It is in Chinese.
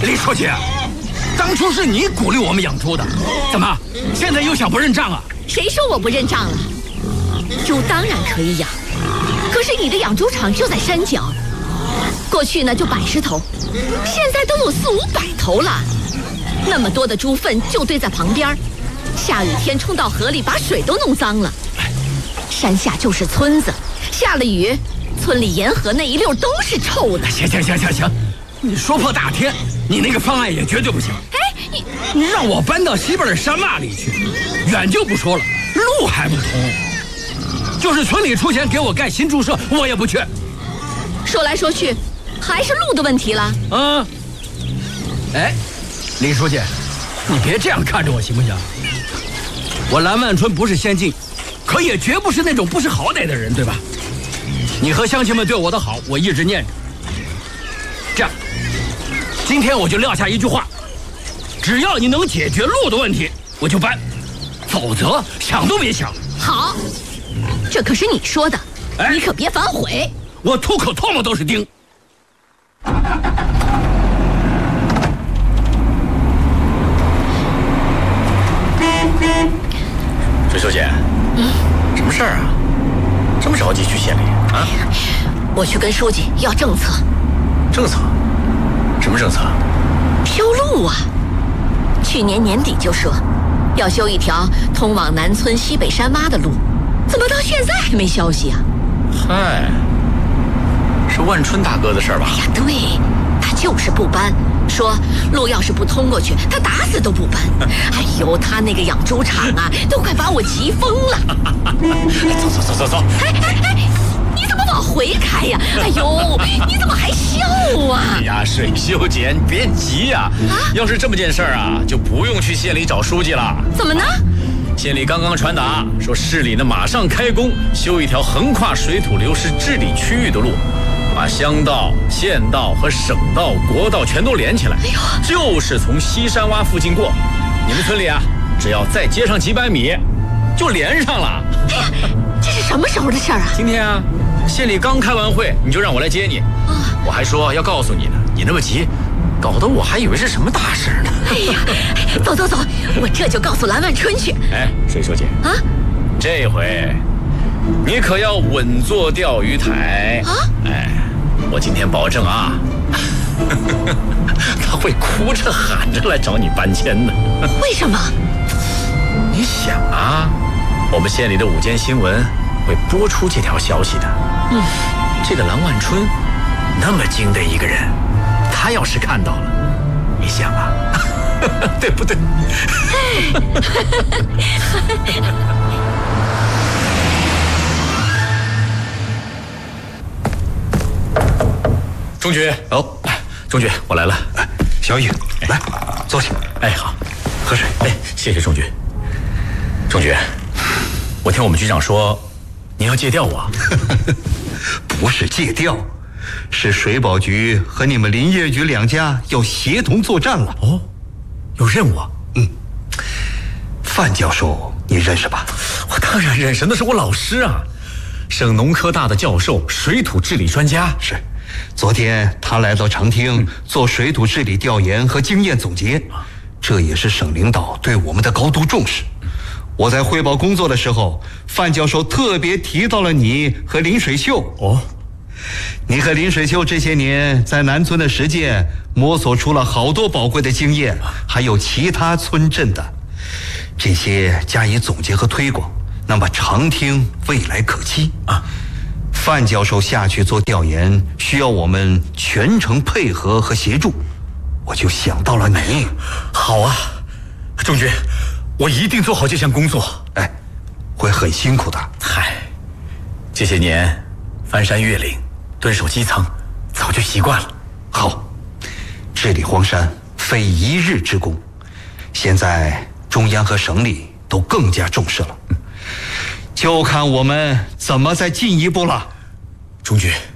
李书记，当初是你鼓励我们养猪的，怎么现在又想不认账啊？ 谁说我不认账了？猪当然可以养，可是你的养猪场就在山脚，过去呢就100头，现在都有400-500头了。那么多的猪粪就堆在旁边，下雨天冲到河里，把水都弄脏了。山下就是村子，下了雨，村里沿河那一溜都是臭的。 行，你说破大天，你那个方案也绝对不行。 哎， 你让我搬到西边的山洼里去，远就不说了，路还不通。就是村里出钱给我盖新猪舍，我也不去。 说来说去，还是路的问题了。 哎，李书记，你别这样看着我行不行？我蓝万春不是先进，可也绝不是那种不识好歹的人，对吧？你和乡亲们对我的好，我一直念着。这样，今天我就撂下一句话：只要你能解决路的问题，我就搬；否则想都别想。 好，这可是你说的，你可别反悔。 我吐口唾沫都是钉。 水秀姐，什么事儿啊？这么着急去县里啊？ 我去跟书记要政策。 政策？什么政策？ 修路啊！去年年底就说要修一条通往南村西北山洼的路，怎么到现在还没消息啊？ 嗨，是万春大哥的事儿吧？ 哎呀，对，他就是不搬，说路要是不通过去，他打死都不搬。哎呦，他那个养猪场啊，都快把我急疯了。 走。 哎，你怎么往回开呀？哎呦，你怎么还笑啊？ 哎呀，水秀姐，你别急呀。要是这么件事儿啊，就不用去县里找书记了。 怎么呢？ 县里刚刚传达说，市里呢马上开工修一条横跨水土流失治理区域的路，把乡道、县道和省道、国道全都连起来。就是从西山洼附近过。你们村里啊，只要再接上几百米，就连上了。 哎呀，这是什么时候的事儿啊？ 今天啊，县里刚开完会，你就让我来接你。我还说要告诉你呢，你那么急，搞得我还以为是什么大事呢。 哎呀，走，我这就告诉蓝万春去。 哎，水秀姐啊，这回你可要稳坐钓鱼台啊！哎，我今天保证啊，他会哭着喊着来找你搬迁的。 为什么？ 你想啊，我们县里的午间新闻会播出这条消息的。这个蓝万春那么精的一个人，他要是看到了，你想啊，对不对？钟局，钟局，我来了。 小雨，来，坐下。 哎，好， 喝水。 哎，谢谢钟局。钟局，我听我们局长说，你要借调我。 不是借调，是水保局和你们林业局2家要协同作战了。 哦，有任务啊？ 范教授你认识吧？ 我当然认识，那是我老师啊，省农科大的教授，水土治理专家。 是，昨天他来到长汀做水土治理调研和经验总结，这也是省领导对我们的高度重视。我在汇报工作的时候，范教授特别提到了你和林水秀。 哦， 你和林水秀这些年在南村的实践摸索出了好多宝贵的经验，还有其他村镇的，这些加以总结和推广，那么长汀未来可期啊。范教授下去做调研，需要我们全程配合和协助，我就想到了你。 好啊，钟局，我一定做好这项工作。 哎，会很辛苦的。 嗨，这些年翻山越岭，蹲守基层，早就习惯了。 好，治理荒山非一日之功，现在中央和省里都更加重视了，就看我们怎么再进一步了。 钟局，